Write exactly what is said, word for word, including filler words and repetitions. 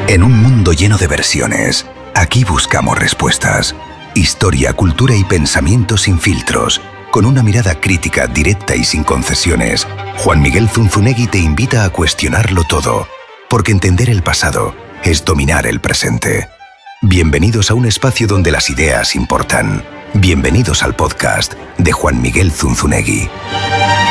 En un mundo lleno de versiones, aquí buscamos respuestas. Historia, cultura y pensamiento sin filtros, con una mirada crítica, directa y sin concesiones. Juan Miguel Zunzunegui te invita a cuestionarlo todo, porque entender el pasado es dominar el presente. Bienvenidos a un espacio donde las ideas importan. Bienvenidos al podcast de Juan Miguel Zunzunegui.